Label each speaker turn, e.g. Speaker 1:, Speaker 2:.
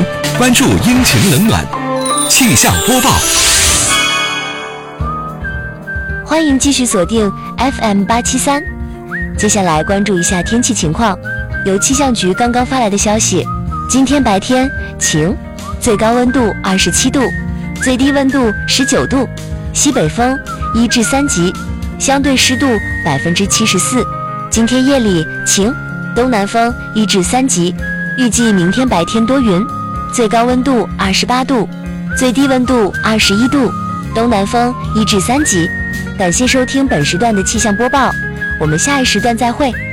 Speaker 1: 关注阴晴冷暖气象播报。
Speaker 2: 欢迎继续锁定 FM873。接下来关注一下天气情况。由气象局刚刚发来的消息，今天白天晴，最高温度27度，最低温度19度，西北风1至3级，相对湿度74%。今天夜里晴，东南风1至3级，预计明天白天多云，最高温度28度，最低温度21度，东南风1至3级。感谢收听本时段的气象播报，我们下一时段再会。